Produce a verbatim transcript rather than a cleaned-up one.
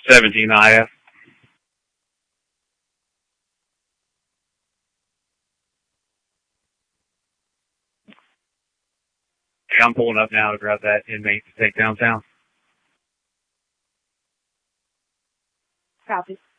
seventeen I F. Hey, I'm pulling up now to grab that inmate to take downtown. Copy.